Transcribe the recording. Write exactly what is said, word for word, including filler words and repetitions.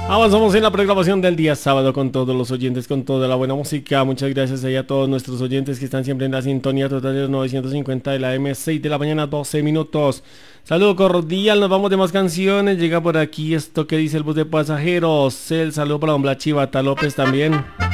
Avanzamos en la programación del día sábado con todos los oyentes, con toda la buena música. Muchas gracias ahí a todos nuestros oyentes que están siempre en la sintonía total de los novecientos cincuenta de la M, seis de la mañana, doce minutos. Saludo cordial, nos vamos de más canciones. Llega por aquí esto que dice el bus de pasajeros. El saludo para Don Bla Chivata López también.